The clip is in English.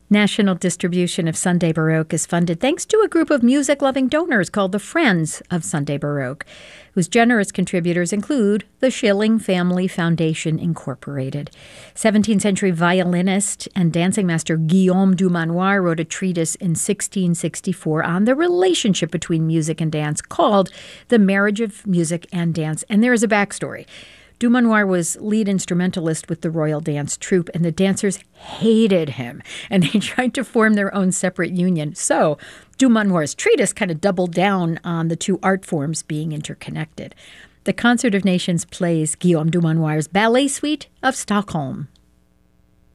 National distribution of Sunday Baroque is funded thanks to a group of music-loving donors called the Friends of Sunday Baroque, whose generous contributors include the Schilling Family Foundation, Incorporated. 17th century violinist and dancing master Guillaume Dumanoir wrote a treatise in 1664 on the relationship between music and dance called The Marriage of Music and Dance, and there is a backstory. Dumanoir was lead instrumentalist with the Royal Dance Troupe, and the dancers hated him, and they tried to form their own separate union. So Dumanoir's treatise kind of doubled down on the two art forms being interconnected. The Concert of Nations plays Guillaume Dumanoir's Ballet Suite of Stockholm.